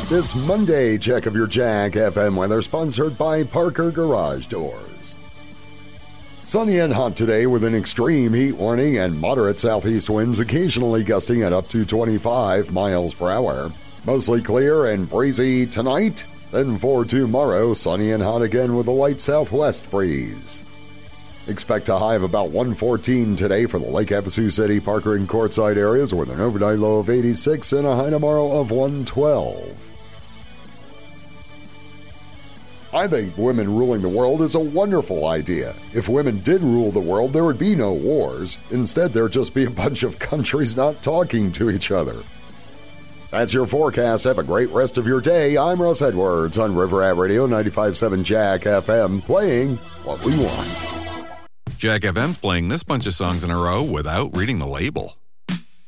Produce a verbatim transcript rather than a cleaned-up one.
This Monday check of your Jack F M weather sponsored by Parker Garage Doors. Sunny and hot today with an extreme heat warning and moderate southeast winds occasionally gusting at up to twenty-five miles per hour. Mostly clear and breezy tonight. Then for tomorrow, sunny and hot again with a light southwest breeze. Expect a high of about one fourteen today for the Lake Havasu City, Parker, and Quartzsite areas with an overnight low of eighty-six and a high tomorrow of one twelve. I think women ruling the world is a wonderful idea. If women did rule the world, there would be no wars. Instead, there'd just be a bunch of countries not talking to each other. That's your forecast. Have a great rest of your day. I'm Russ Edwards on River Rat Radio ninety-five point seven Jack F M, playing what we want. Jack F M's playing this bunch of songs in a row without reading the label.